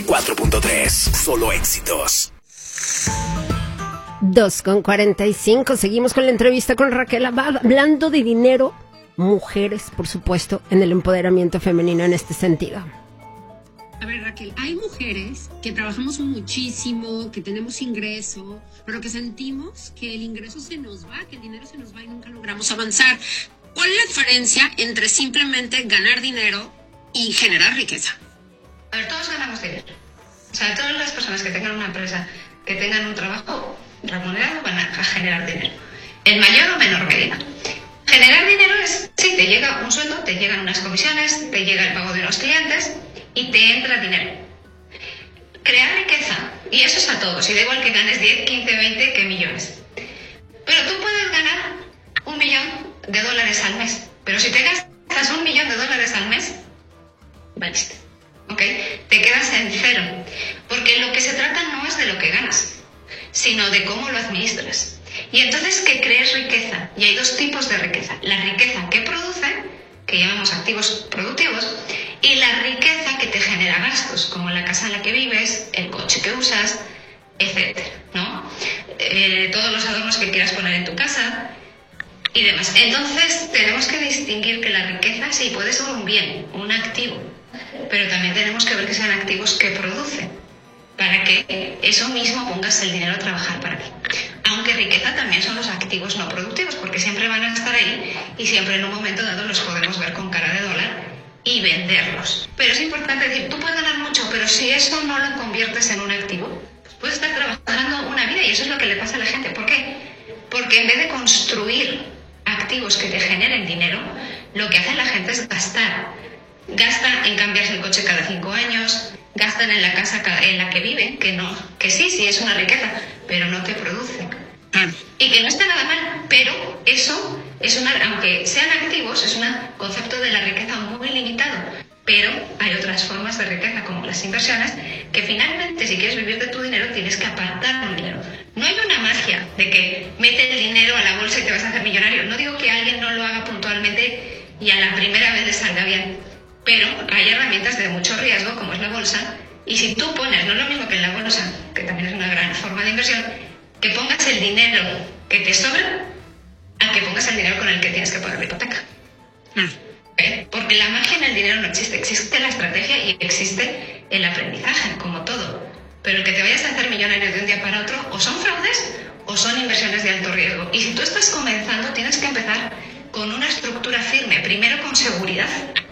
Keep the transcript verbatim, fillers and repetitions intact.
cuatro punto tres, solo éxitos. dos con cuarenta y cinco, seguimos con la entrevista con Raquel Abad, hablando de dinero, mujeres, por supuesto, en el empoderamiento femenino en este sentido. A ver, Raquel, hay mujeres que trabajamos muchísimo, que tenemos ingreso, pero que sentimos que el ingreso se nos va, que el dinero se nos va y nunca logramos avanzar. ¿Cuál es la diferencia entre simplemente ganar dinero y generar riqueza? A ver, todos ganamos dinero. O sea, todas las personas que tengan una empresa, que tengan un trabajo remunerado, van a generar dinero. En mayor o menor medida. Generar dinero es, sí, te llega un sueldo, te llegan unas comisiones, te llega el pago de unos clientes y te entra dinero. Crear riqueza, y eso es a todos, y da igual que ganes diez, quince, veinte, que millones. Pero tú puedes ganar un millón de dólares al mes, pero si te gastas un millón de dólares al mes, valiste, ¿ok? Te quedas en cero, porque lo que se trata no es de lo que ganas, sino de cómo lo administras. Y entonces que crees riqueza, y hay dos tipos de riqueza: la riqueza que produce, que llamamos activos productivos, y la riqueza que te genera gastos, como la casa en la que vives, el coche que usas, etcétera, ¿no? Eh, todos los adornos que quieras poner en tu casa y demás. Entonces tenemos que distinguir que la riqueza sí puede ser un bien, un activo, pero también tenemos que ver que sean activos que producen, para que eso mismo pongas el dinero a trabajar para ti. Aunque riqueza también son los activos no productivos, porque siempre van a estar ahí y siempre en un momento dado los podemos ver con cara de dólar y venderlos. Pero es importante decir, tú puedes ganar mucho, pero si eso no lo conviertes en un activo, pues puedes estar trabajando una vida, y eso es lo que le pasa a la gente. ¿Por qué? Porque en vez de construir activos que te generen dinero, lo que hace la gente es gastar. Gastan en cambiarse el coche cada cinco años, gastan en la casa en la que viven, que no, que sí, sí es una riqueza, pero no te produce. Y que no está nada mal, pero eso es una, aunque sean activos, es un concepto de la riqueza muy limitado. Pero hay otras formas de riqueza, como las inversiones, que finalmente, si quieres vivir de tu dinero, tienes que apartar un dinero. No hay una magia de que mete el dinero a la bolsa y te vas a hacer millonario. No digo que alguien no lo haga puntualmente y a la primera vez le salga bien, pero hay herramientas de mucho riesgo, como es la bolsa, y si tú pones, no es lo mismo que en la bolsa, que también es una gran forma de inversión, que pongas el dinero que te sobra a que pongas el dinero con el que tienes que pagar la hipoteca. ¿Eh? Porque la magia en el dinero no existe. Existe la estrategia y existe el aprendizaje, como todo. Pero el que te vayas a hacer millonario de un día para otro, o son fraudes o son inversiones de alto riesgo. Y si tú estás comenzando, tienes que empezar con una estructura firme, primero con seguridad,